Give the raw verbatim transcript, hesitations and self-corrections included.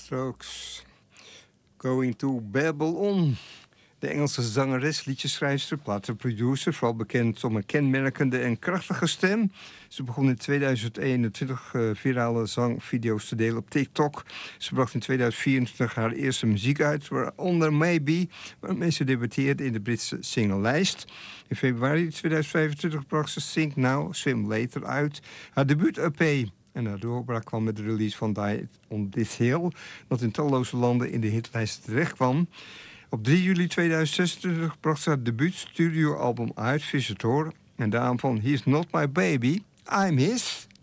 Strokes. Going to Babylon. De Engelse zangeres, liedjeschrijfster, platenproducer, vooral bekend om een kenmerkende en krachtige stem. Ze begon in tweeduizend eenentwintig uh, virale zangvideo's te delen op TikTok. Ze bracht in tweeduizend vierentwintig haar eerste muziek uit, waaronder Maybe, waarmee ze debuteerde in de Britse singlelijst. In februari tweeduizend vijfentwintig bracht ze Sing Now, Swim Later uit, haar debuut-E P. En haar doorbraak kwam met de release van Die on This Hill, dat in talloze landen in de hitlijsten terecht kwam. Op drie juli tweeduizend zesentwintig bracht ze haar debuutstudioalbum uit, Visitor. En daarvan He's Not My Baby, I'm His.